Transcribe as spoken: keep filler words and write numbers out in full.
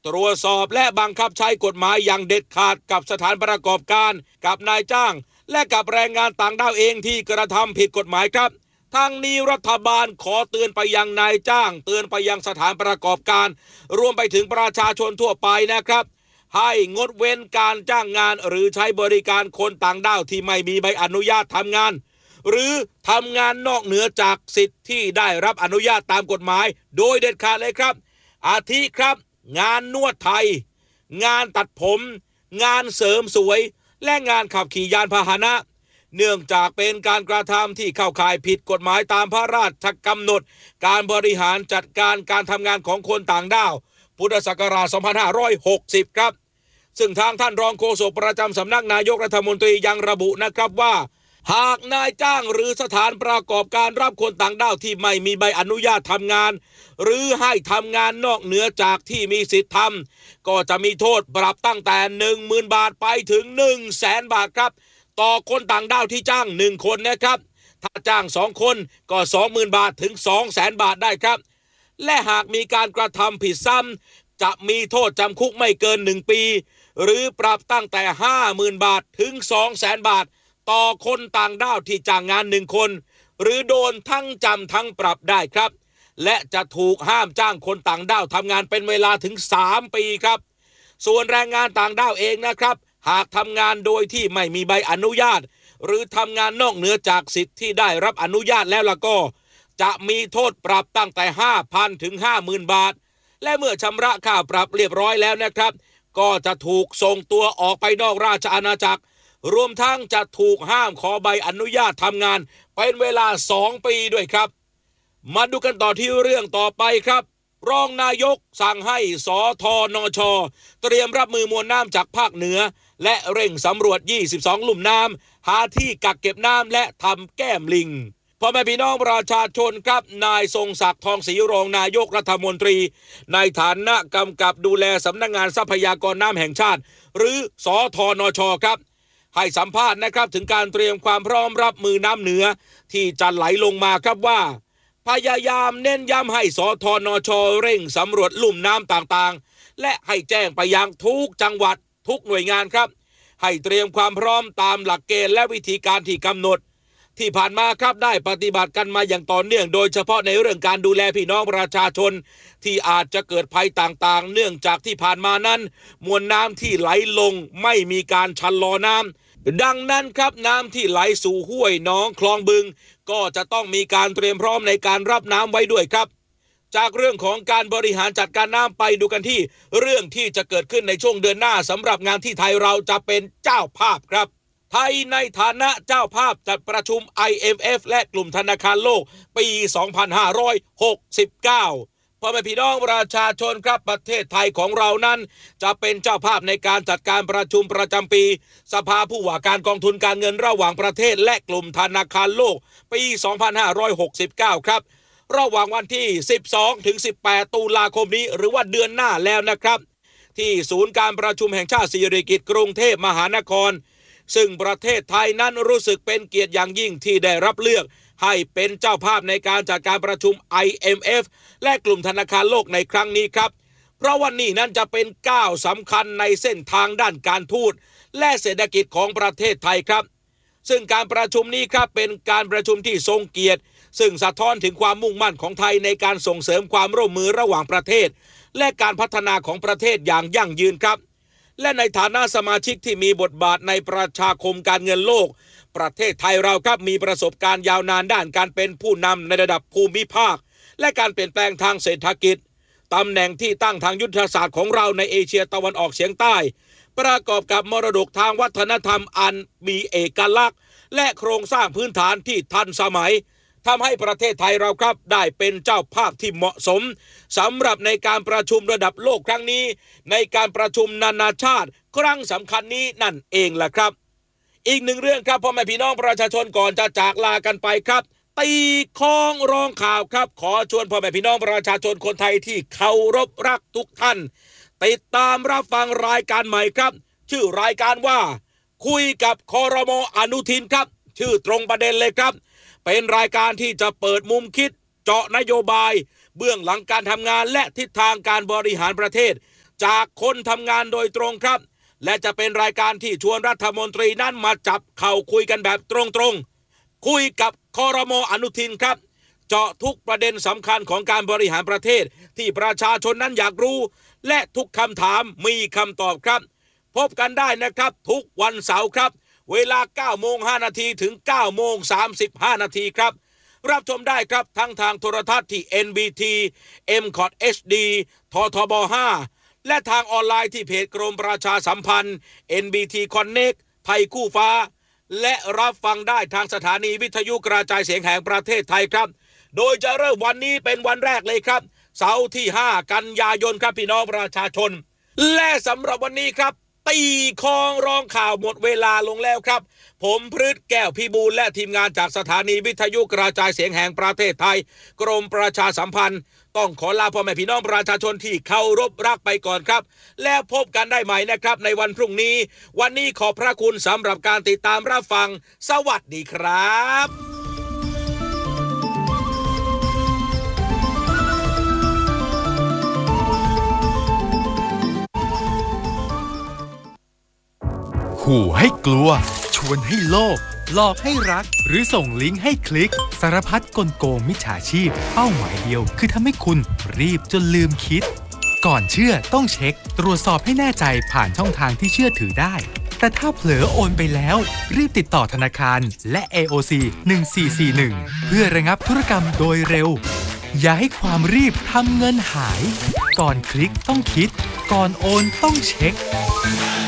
ตรวจสอบและบังคับใช้กฎหมายอย่างเด็ดขาดกับสถานประกอบการกับนายจ้างและกับแรงงานต่างด้าวเองที่กระทำผิดกฎหมายครับทั้งนี้รัฐบาลขอเตือนไปยังนายจ้างเตือนไปยังสถานประกอบการรวมไปถึงประชาชนทั่วไปนะครับให้งดเว้นการจ้างงานหรือใช้บริการคนต่างด้าวที่ไม่มีใบอนุญาตทำงานหรือทำงานนอกเหนือจากสิทธิ์ที่ได้รับอนุญาตตามกฎหมายโดยเด็ดขาดเลยครับอาทิครับงานนวดไทยงานตัดผมงานเสริมสวยและงานขับขี่ยานพาหนะเนื่องจากเป็นการกระทำที่เข้าข่ายผิดกฎหมายตามพระราชกำหนดการบริหารจัดการการทำงานของคนต่างด้าวพุทธศักราชสองพันห้าร้อยหกสิบครับซึ่งทางท่านรองโฆษกประจำสำนักนายกรัฐมนตรียังระบุนะครับว่าหากนายจ้างหรือสถานประกอบการรับคนต่างด้าวที่ไม่มีใบอนุญาตทำงานหรือให้ทำงานนอกเหนือจากที่มีสิทธิทำก็จะมีโทษปรับตั้งแต่ หนึ่งหมื่น บาทไปถึง หนึ่งแสน บาทครับต่อคนต่างด้าวที่จ้างหนึ่งคนนะครับถ้าจ้างสองคนก็ สองหมื่น บาทถึง สองแสน บาทได้ครับและหากมีการกระทำผิดซ้ำจะมีโทษจำคุกไม่เกินหนึ่งปีหรือปรับตั้งแต่ ห้าหมื่น บาทถึง สองแสน บาทต่อคนต่างด้าวที่จ้างงานหนึ่งคนหรือโดนทั้งจำทั้งปรับได้ครับและจะถูกห้ามจ้างคนต่างด้าวทำงานเป็นเวลาถึงสามปีครับส่วนแรงงานต่างด้าวเองนะครับหากทำงานโดยที่ไม่มีใบอนุญาตหรือทำงานนอกเหนือจากสิทธิ์ที่ได้รับอนุญาตแล้วล่ะก็จะมีโทษปรับตั้งแต่ ห้าพัน ถึง ห้าหมื่น บาทและเมื่อชำระค่าปรับเรียบร้อยแล้วนะครับก็จะถูกส่งตัวออกไปนอกราชอาณาจักรรวมทั้งจะถูกห้ามขอใบอนุญาตทำงานเป็นเวลาสองปีด้วยครับมาดูกันต่อที่เรื่องต่อไปครับรองนายกสั่งให้สทนช.เตรียมรับมือมวลน้ำจากภาคเหนือและเร่งสำรวจยี่สิบสองหลุมน้ำหาที่กักเก็บน้ำและทำแก้มลิงพ่อแม่พี่น้องประชาชนครับนายทรงศักดิ์ทองศรีรองนายกรัฐมนตรีในฐานะกำกับดูแลสำนักงานทรัพยากรน้ำแห่งชาติหรือสทนช.ครับให้สัมภาษณ์นะครับถึงการเตรียมความพร้อมรับมือน้ำเหนือที่จะไหลลงมาครับว่าพยายามเน้นย้ำให้สทนช.เร่งสำรวจลุ่มน้ำต่างๆและให้แจ้งไปยังทุกจังหวัดทุกหน่วยงานครับให้เตรียมความพร้อมตามหลักเกณฑ์และวิธีการที่กำหนดที่ผ่านมาครับได้ปฏิบัติกันมาอย่างต่อเนื่องโดยเฉพาะในเรื่องการดูแลพี่น้องประชาชนที่อาจจะเกิดภัยต่างๆเนื่องจากที่ผ่านมานั้นมวลน้ำที่ไหลลงไม่มีการชะลอน้ำดังนั้นครับน้ำที่ไหลสู่ห้วยหนองคลองบึงก็จะต้องมีการเตรียมพร้อมในการรับน้ำไว้ด้วยครับจากเรื่องของการบริหารจัดการน้ำไปดูกันที่เรื่องที่จะเกิดขึ้นในช่วงเดือนหน้าสำหรับงานที่ไทยเราจะเป็นเจ้าภาพครับไทยในฐานะเจ้าภาพจัดประชุม ไอ เอ็ม เอฟ และกลุ่มธนาคารโลกปี สองพันห้าร้อยหกสิบเก้าพ่อแม่พี่น้องประชาชนครับประเทศไทยของเรานั้นจะเป็นเจ้าภาพในการจัดการประชุมประจำปีสภาผู้ว่าการกองทุนการเงินระหว่างประเทศและกลุ่มธนาคารโลกปี สองพันห้าร้อยหกสิบเก้า ครับระหว่างวันที่ สิบสอง ถึง สิบแปด ตุลาคมนี้หรือว่าเดือนหน้าแล้วนะครับที่ศูนย์การประชุมแห่งชาติสิริกิติ์กรุงเทพมหานครซึ่งประเทศไทยนั้นรู้สึกเป็นเกียรติอย่างยิ่งที่ได้รับเลือกให้เป็นเจ้าภาพในการจัดการประชุม ไอ เอ็ม เอฟ และกลุ่มธนาคารโลกในครั้งนี้ครับเพราะวันนี้นั้นจะเป็นก้าวสำคัญในเส้นทางด้านการทูตและเศรษฐกิจของประเทศไทยครับซึ่งการประชุมนี้ครับเป็นการประชุมที่ทรงเกียรติซึ่งสะท้อนถึงความมุ่งมั่นของไทยในการส่งเสริมความร่วมมือระหว่างประเทศและการพัฒนาของประเทศอย่างยั่งยืนครับและในฐานะสมาชิกที่มีบทบาทในประชาคมการเงินโลกประเทศไทยเราครับมีประสบการณ์ยาวนานด้านการเป็นผู้นำในระดับภูมิภาคและการเปลี่ยนแปลงทางเศรษฐกิจตำแหน่งที่ตั้งทางยุทธศาสตร์ของเราในเอเชียตะวันออกเฉียงใต้ประกอบกับมรดกทางวัฒนธรรมอันมีเอกลักษณ์และโครงสร้างพื้นฐานที่ทันสมัยทำให้ประเทศไทยเราครับได้เป็นเจ้าภาพที่เหมาะสมสำหรับในการประชุมระดับโลกครั้งนี้ในการประชุมนานาชาติครั้งสำคัญนี้นั่นเองแหละครับอีกหนึ่งเรื่องครับพ่อแม่พี่น้องประชาชนก่อนจะจากลากันไปครับตีค้องร้องข่าวครับขอชวนพ่อแม่พี่น้องประชาชนคนไทยที่เคารพรักทุกท่านติดตามรับฟังรายการใหม่ครับชื่อรายการว่าคุยกับครม.อนุทินครับชื่อตรงประเด็นเลยครับเป็นรายการที่จะเปิดมุมคิดเจาะนโยบายเบื้องหลังการทำงานและทิศทางการบริหารประเทศจากคนทำงานโดยตรงครับและจะเป็นรายการที่ชวนรัฐมนตรีนั้นมาจับเข่าคุยกันแบบตรงๆคุยกับครม.อนุทินครับเจาะทุกประเด็นสำคัญของการบริหารประเทศที่ประชาชนนั้นอยากรู้และทุกคำถามมีคำตอบครับพบกันได้นะครับทุกวันเสาร์ครับเวลา เก้าโมงห้านาที ถึง เก้าโมงสามสิบห้านาทีครับรับชมได้ครับทั้งทางโทรทัศน์ที่ เอ็น บี ที เอ็ม คอท เอช ดี ททบ ห้า และทางออนไลน์ที่เพจกรมประชาสัมพันธ์ เอ็น บี ที Connect ไทยคู่ฟ้าและรับฟังได้ทางสถานีวิทยุกระจายเสียงแห่งประเทศไทยครับโดยจะเริ่มวันนี้เป็นวันแรกเลยครับเสาร์ที่ห้ากันยายนครับพี่น้องประชาชนและสำหรับวันนี้ครับตีคองร้องข่าวหมดเวลาลงแล้วครับผมพฤทธิ์แก้วพิบูลและทีมงานจากสถานีวิทยุกระจายเสียงแห่งประเทศไทยกรมประชาสัมพันธ์ต้องขอลาพ่อแม่พี่น้องประชาชนที่เคารพรักไปก่อนครับแล้วพบกันได้ใหม่นะครับในวันพรุ่งนี้วันนี้ขอบพระคุณสำหรับการติดตามรับฟังสวัสดีครับขู่ให้กลัวชวนให้โลภหลอกให้รักหรือส่งลิงก์ให้คลิกสารพัดกลโกงมิจฉาชีพเป้าหมายเดียวคือทำให้คุณรีบจนลืมคิดก่อนเชื่อต้องเช็คตรวจสอบให้แน่ใจผ่านช่องทางที่เชื่อถือได้แต่ถ้าเผลอโอนไปแล้วรีบติดต่อธนาคารและ เอ โอ ซี หนึ่งสี่สี่หนึ่งเพื่อระงับธุรกรรมโดยเร็วอย่าให้ความรีบทำเงินหายก่อนคลิกต้องคิดก่อนโอนต้องเช็ค